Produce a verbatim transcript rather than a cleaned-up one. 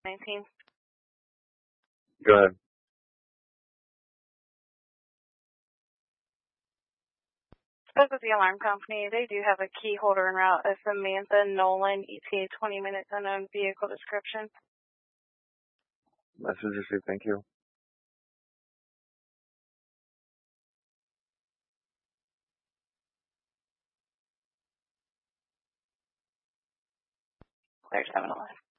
nineteen. Go ahead. Spoke with the alarm company. They do have a key holder en route. A Samantha Nolan, E T A twenty minutes, unknown vehicle description. Message received. Thank you. Clear seven eleven.